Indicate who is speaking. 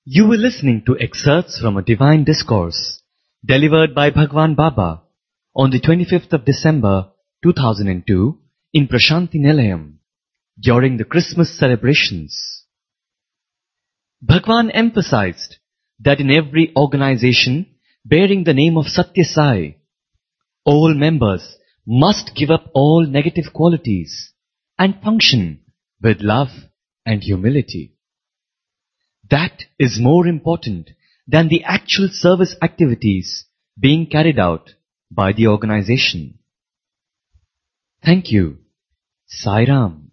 Speaker 1: You were listening to excerpts from a divine discourse delivered by Bhagwan Baba on the 25th of December 2002 in Prashanti Nilayam during the Christmas celebrations. Bhagwan emphasized that in every organization bearing the name of Satya Sai, all members must give up all negative qualities and function with love and humility. That is more important than the actual service activities being carried out by the organization. Thank you. Sai Ram.